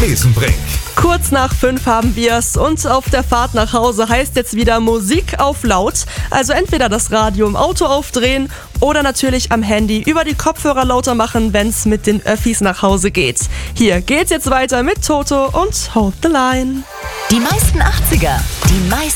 Besenbrink. Kurz nach 5 haben wir's und auf der Fahrt nach Hause heißt jetzt wieder Musik auf laut. Also entweder das Radio im Auto aufdrehen oder natürlich am Handy über die Kopfhörer lauter machen, wenn's mit den Öffis nach Hause geht. Hier geht's jetzt weiter mit Toto und Hold the Line. Die meisten 80er, die meisten